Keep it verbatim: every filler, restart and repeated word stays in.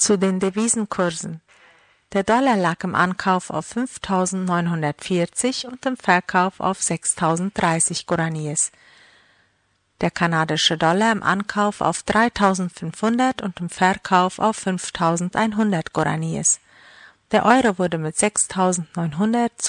Zu den Devisenkursen. Der Dollar lag im Ankauf auf fünftausendneunhundertvierzig und im Verkauf auf sechstausenddreißig Guaraníes. Der kanadische Dollar im Ankauf auf dreitausendfünfhundert und im Verkauf auf fünftausendeinhundert Guaraníes. Der Euro wurde mit sechstausendneunhundert